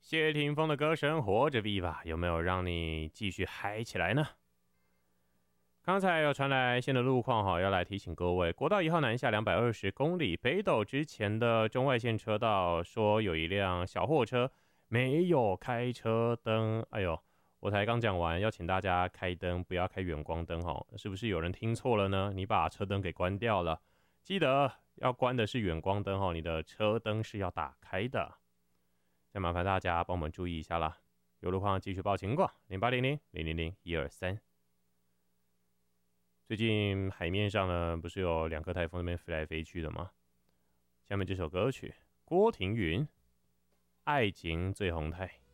谢霆锋的歌声活着 Viva 有没有让你继续嗨起来呢？刚才有传来新的路况哈，要来提醒各位，国道1号南下220公里，北斗之前的中外线车道说有一辆小货车没有开车灯，哎呦，我才刚讲完，要请大家开灯，不要开远光灯哈，是不是有人听错了呢？你把车灯给关掉了，记得要关的是远光灯哈，你的车灯是要打开的。再麻烦大家帮我们注意一下啦，有路况继续报情况，0800-000-123。最近海面上呢，不是有2颗台风那边飞来飞去的吗？下面这首歌曲，郭庭云《爱情最红太》。